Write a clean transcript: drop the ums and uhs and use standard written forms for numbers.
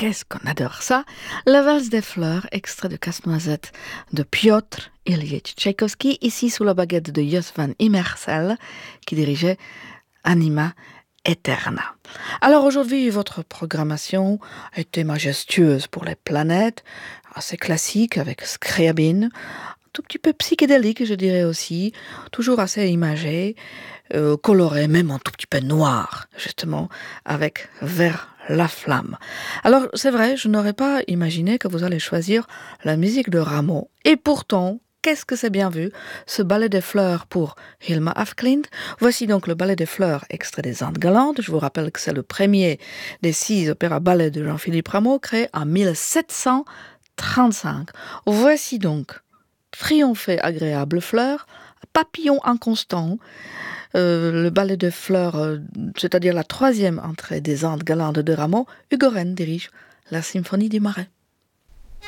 qu'est-ce qu'on adore ça. La valse des fleurs, extrait de Casse-Noisette de Piotr Ilyich Tchaïkovski, ici sous la baguette de Jos van Immersel, qui dirigeait Anima Eterna. Alors aujourd'hui, votre programmation était majestueuse pour les planètes, assez classique avec Scriabin, un tout petit peu psychédélique, je dirais aussi, toujours assez imagé, coloré, même un tout petit peu noir, justement, avec Vers la flamme. Alors, c'est vrai, je n'aurais pas imaginé que vous allez choisir la musique de Rameau. Et pourtant, qu'est-ce que c'est bien vu, ce ballet des fleurs pour Hilma af Klint. Voici donc le ballet des fleurs, extrait des Indes galantes. Je vous rappelle que c'est le premier des 6 opéras-ballets de Jean-Philippe Rameau, créé en 1735. Voici donc Triompher agréable fleur, Papillon inconstant, le ballet de fleurs, c'est-à-dire la 3e entrée des Indes galantes de Rameau. Hugo Rennes dirige la symphonie du Marais.